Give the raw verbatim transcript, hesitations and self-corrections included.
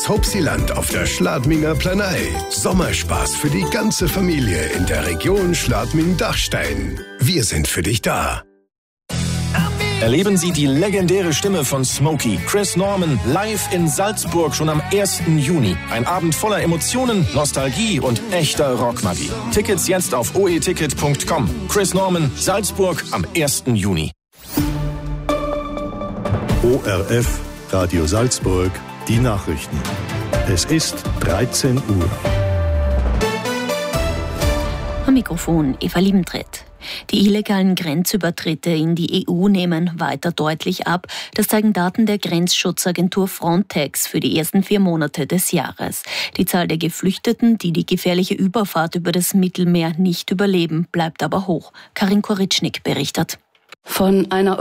das Hauptsiland auf der Schladminger Planei. Sommerspaß für die ganze Familie in der Region Schladming-Dachstein. Wir sind für dich da. Erleben Sie die legendäre Stimme von Smokey, Chris Norman, live in Salzburg schon am ersten Juni. Ein Abend voller Emotionen, Nostalgie und echter Rockmagie. Tickets jetzt auf o e ticket punkt com. Chris Norman, Salzburg am ersten Juni. O R F, Radio Salzburg, die Nachrichten. Es ist dreizehn Uhr. Am Mikrofon Eva Liebentritt. Die illegalen Grenzübertritte in die E U nehmen weiter deutlich ab. Das zeigen Daten der Grenzschutzagentur Frontex für die ersten vier Monate des Jahres. Die Zahl der Geflüchteten, die die gefährliche Überfahrt über das Mittelmeer nicht überleben, bleibt aber hoch. Karin Koritschnik berichtet. Von einer